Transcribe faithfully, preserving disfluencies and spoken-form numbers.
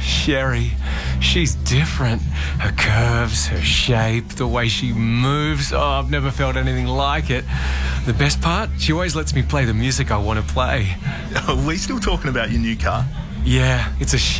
Sherry, she's different. Her curves, her shape, the way she moves. Oh, I've never felt anything like it. The best part? She always lets me play the music I want to play. Are we still talking about your new car? Yeah, it's a